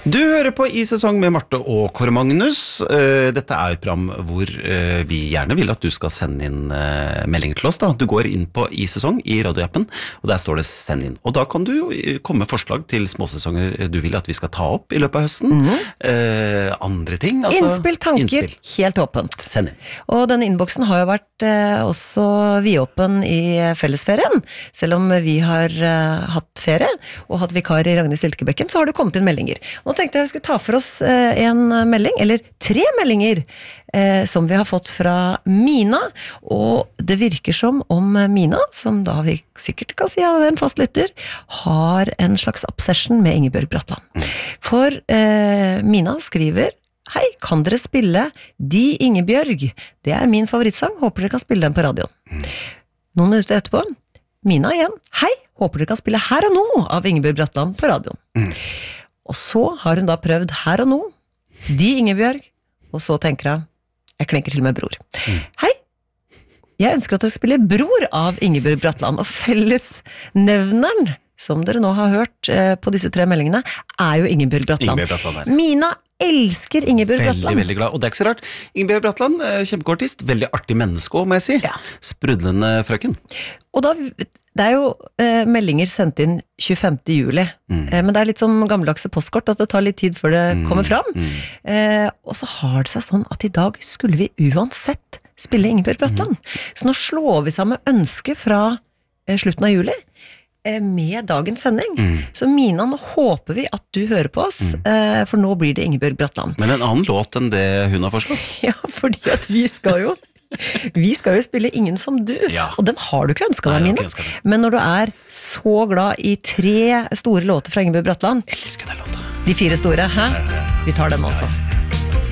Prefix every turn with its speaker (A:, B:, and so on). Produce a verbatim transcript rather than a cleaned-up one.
A: Du hører på I sesong med Marte og Kåre Magnus. Dette er et program hvor vi gjerne vil at du skal sende inn meldinger til oss. Da. Du går inn på I sesong i radioappen, og der står det send inn. Og da kan du komme med forslag til småsesonger du vil at vi skal ta opp i løpet av høsten. Mm-hmm. eh, andre ting. Altså,
B: innspill, tanker, innspill. Helt åpent.
A: Send inn.
B: Og denne innboksen har jo vært eh, også vidåpen i fellesferien. Selv om vi har eh, hatt ferie og hatt vikar i Ragnhild Silkebekken, så har det kommet inn meldinger. Nå tenkte jeg vi skulle ta for oss eh, en melding, eller tre meldinger, eh, som vi har fått fra Mina, og det virker som om Mina, som da vi sikkert kan si er en fast lytter, har en slags obsession med Ingebjørg Bratland. For eh, Mina skriver: Hei, kan dere spille De Ingebjørg? Det er min favorittsang, håper dere kan spille den på radioen. Noen minutter etterpå, Mina igjen: Hei, håper dere kan spille Her og Nå av Ingebjørg Bratland på radioen. Og så har hun da prøvd Her og Nå, De Ingebjørg, og så tenker hun, jeg klinker til med Bror. Mm. Hei, jeg ønsker at dere spiller Bror av Ingebjørg Bratland, og fellesnevneren, som dere nå har hørt eh, på disse tre meldingene, er jo Ingebjørg Bratland.
A: Ingebjørg Bratland
B: Mina elsker Ingebjørg Bratland.
A: Veldig, veldig glad, og det er ikke så rart. Ingebjørg Bratland, kjempekortist, veldig artig menneske også, må jeg si. Ja. Sprudlende frøken. Og
B: da, det er jo eh, meldinger sendt inn tjuefemte juli, mm. eh, men det er litt som gammeldagse postkort, at det tar litt tid før det mm. kommer fram. Mm. Eh, og så har det seg sånn at i dag skulle vi uansett spille Ingebjørg Bratland. Mm. Så nå slår vi sammen ønske fra eh, slutten av juli, med dagens sending. Mm. Så Mina, nå håper vi at du hører på oss, mm. for nå blir det Ingebjørg Bratland.
A: Men en annen låt enn det hun har foreslått?
B: Ja, fordi at vi skal jo vi skal jo spille Ingen som du, ja. Og den har du ikke ønsket deg, Mina. Men når du er så glad i tre store låter fra Ingebjørg Bratland,
A: elsker den låta.
B: De fire store, hæ? Vi tar den også.